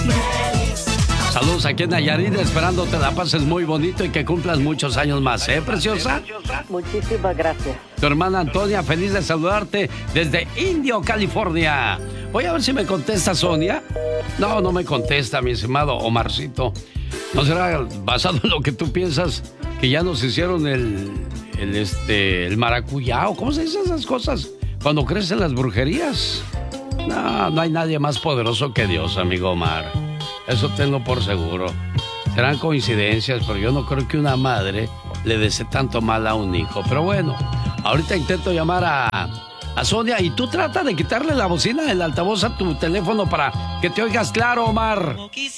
Saludos aquí en Nayarit, esperando te la pases muy bonito y que cumplas muchos años más, ¿eh, preciosa? Muchísimas gracias. Tu hermana Antonia, feliz de saludarte desde Indio, California. Voy a ver si me contesta Sonia. No, no me contesta, mi estimado Omarcito. ¿No será basado en lo que tú piensas que ya nos hicieron el maracuyá? ¿O cómo se dicen esas cosas cuando crecen las brujerías? No, no hay nadie más poderoso que Dios, amigo Omar. Eso tengo por seguro. Serán coincidencias, pero yo no creo que una madre le desee tanto mal a un hijo. Pero bueno, ahorita intento llamar a Sonia y tú trata de quitarle la bocina del altavoz a tu teléfono para que te oigas claro, Omar.